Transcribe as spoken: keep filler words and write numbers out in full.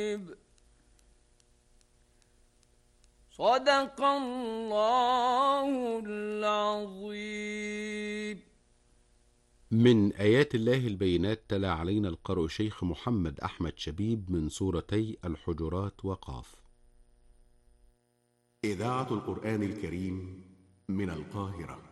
صدق الله العظيم. من آيات الله البينات تلا علينا القارئ شيخ محمد أحمد شبيب من سورتي الحجرات وقاف. إذاعة القرآن الكريم من القاهرة.